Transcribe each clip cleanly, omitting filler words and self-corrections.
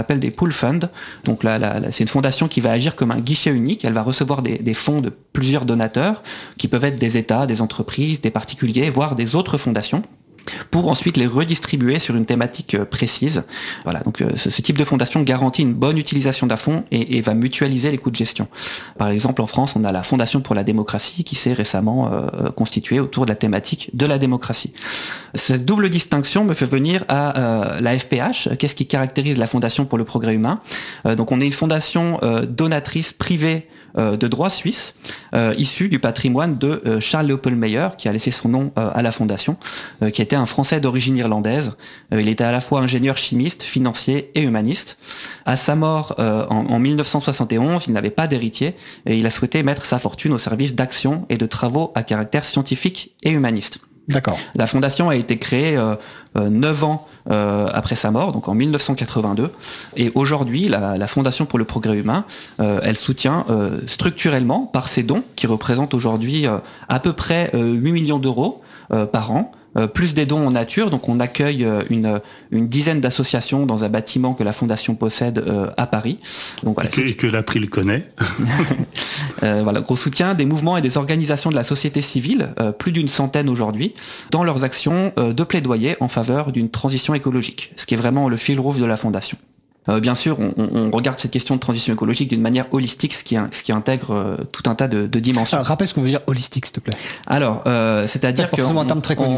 appelle des pool funds. Donc c'est une fondation qui va agir comme un guichet unique. Elle va recevoir des fonds de plusieurs donateurs, qui peuvent être des États, des entreprises, des particuliers, voire des autres fondations, pour ensuite les redistribuer sur une thématique précise. Voilà, donc ce type de fondation garantit une bonne utilisation d'un fonds et va mutualiser les coûts de gestion. Par exemple, en France, on a la Fondation pour la démocratie qui s'est récemment constituée autour de la thématique de la démocratie. Cette double distinction me fait venir à la FPH. Qu'est-ce qui caractérise la Fondation pour le progrès humain ? Donc on est une fondation donatrice privée de droit suisse, issu du patrimoine de Charles Leopold Meyer, qui a laissé son nom à la fondation, qui était un Français d'origine irlandaise. Il était à la fois ingénieur chimiste, financier et humaniste. À sa mort en 1971, il n'avait pas d'héritier et il a souhaité mettre sa fortune au service d'actions et de travaux à caractère scientifique et humaniste. D'accord. La fondation a été créée 9 ans après sa mort, donc en 1982. Et aujourd'hui, la Fondation pour le progrès humain, elle soutient structurellement par ses dons, qui représentent aujourd'hui à peu près 8 millions d'euros par an, plus des dons en nature. Donc on accueille une dizaine d'associations dans un bâtiment que la Fondation possède à Paris. Donc, voilà, et que l'April connaît. Voilà, gros soutien des mouvements et des organisations de la société civile, plus d'une centaine aujourd'hui, dans leurs actions de plaidoyer en faveur d'une transition écologique, ce qui est vraiment le fil rouge de la Fondation. Bien sûr, on regarde cette question de transition écologique d'une manière holistique, ce qui intègre tout un tas de dimensions. Alors, rappelle ce qu'on veut dire holistique, s'il te plaît. Alors, c'est-à-dire que un terme très connu.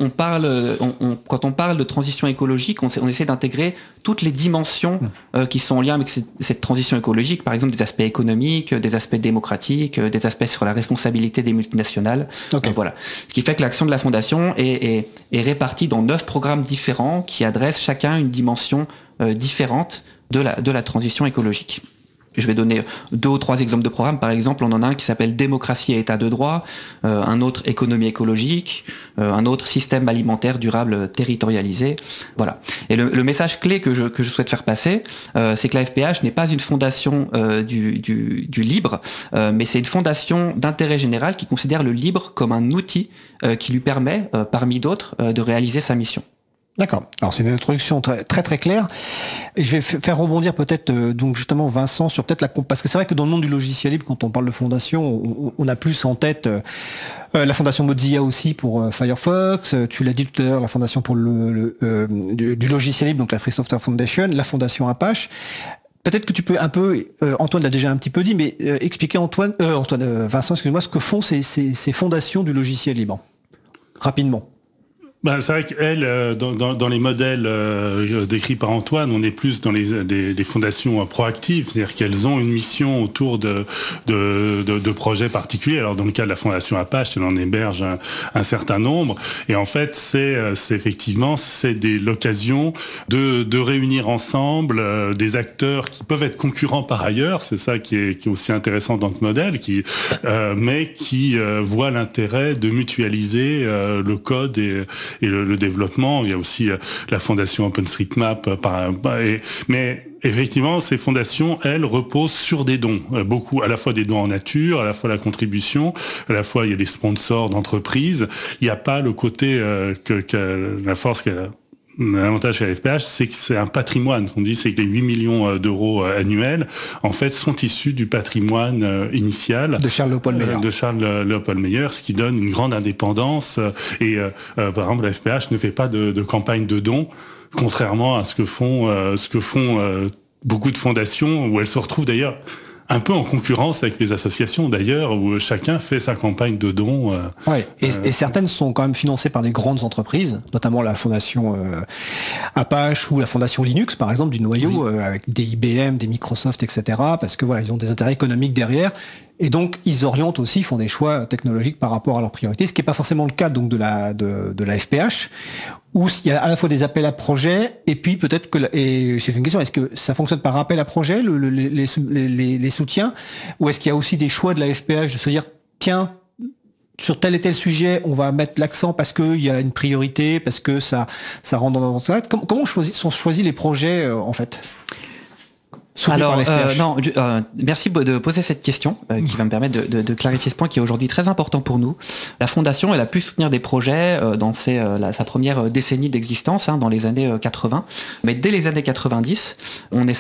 Quand on parle de transition écologique, on essaie d'intégrer toutes les dimensions qui sont en lien avec cette transition écologique, par exemple des aspects économiques, des aspects démocratiques, des aspects sur la responsabilité des multinationales. Okay. Voilà. Ce qui fait que l'action de la Fondation est répartie dans 9 programmes différents qui adressent chacun une dimension différente de la transition écologique. Je vais donner 2 ou 3 exemples de programmes. Par exemple, on en a un qui s'appelle Démocratie et État de droit, un autre Économie écologique, un autre Système alimentaire durable territorialisé. Voilà. Et le message clé que je souhaite faire passer, c'est que la FPH n'est pas une fondation du libre, mais c'est une fondation d'intérêt général qui considère le libre comme un outil qui lui permet, parmi d'autres, de réaliser sa mission. D'accord. Alors c'est une introduction très très, très claire. Et je vais faire rebondir peut-être donc justement Vincent sur peut-être parce que c'est vrai que dans le monde du logiciel libre, quand on parle de fondation, on a plus en tête la fondation Mozilla aussi pour Firefox. Tu l'as dit tout à l'heure, la fondation pour du logiciel libre, donc la Free Software Foundation, la fondation Apache. Peut-être que tu peux un peu, Antoine l'a déjà un petit peu dit, mais expliquer Vincent, excuse-moi, ce que font ces fondations du logiciel libre rapidement. C'est vrai qu'elle, dans les modèles décrits par Antoine, on est plus dans des fondations proactives, c'est-à-dire qu'elles ont une mission autour de projets particuliers. Alors dans le cas de la fondation Apache, elle en héberge un certain nombre, et en fait c'est effectivement l'occasion de réunir ensemble des acteurs qui peuvent être concurrents par ailleurs. C'est ça qui est aussi intéressant dans ce modèle, mais qui voit l'intérêt de mutualiser le code et le développement. Il y a aussi la fondation OpenStreetMap, mais effectivement, ces fondations, elles, reposent sur des dons. Beaucoup, à la fois des dons en nature, à la fois la contribution, à la fois il y a des sponsors d'entreprises. Il n'y a pas le côté que la force l'avantage chez la FPH, c'est que c'est un patrimoine. On dit c'est que les 8 millions d'euros annuels, en fait, sont issus du patrimoine initial de Charles Leopold Meyer, ce qui donne une grande indépendance. Et par exemple, la FPH ne fait pas de campagne de dons, contrairement à ce que font beaucoup de fondations, où elles se retrouvent d'ailleurs un peu en concurrence avec les associations d'ailleurs, où chacun fait sa campagne de dons. Ouais. Et certaines sont quand même financées par des grandes entreprises, notamment la fondation Apache ou la fondation Linux, par exemple, du noyau, avec des IBM, des Microsoft, etc. Parce que voilà, ils ont des intérêts économiques derrière. Et donc, ils orientent aussi, font des choix technologiques par rapport à leurs priorités, ce qui n'est pas forcément le cas donc de la FPH, où il y a à la fois des appels à projets, et puis peut-être et c'est une question, est-ce que ça fonctionne par appel à projet, les soutiens, ou est-ce qu'il y a aussi des choix de la FPH de se dire, tiens, sur tel et tel sujet, on va mettre l'accent parce qu'il y a une priorité, parce que ça rentre dans ça. Comment sont choisis les projets, en fait ? Alors, non, merci de poser cette question qui va me permettre de clarifier ce point qui est aujourd'hui très important pour nous. La Fondation, elle a pu soutenir des projets dans sa première décennie d'existence, dans les années 80. Mais dès les années 90, on est